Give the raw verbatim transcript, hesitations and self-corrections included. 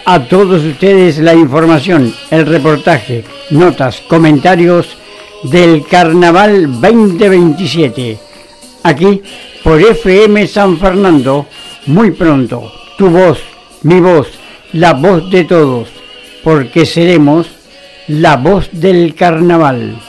a todos ustedes la información, el reportaje, notas, comentarios del Carnaval veinte veintisiete. Aquí por F M San Fernando, muy pronto, tu voz, mi voz, la voz de todos, porque seremos la voz del carnaval.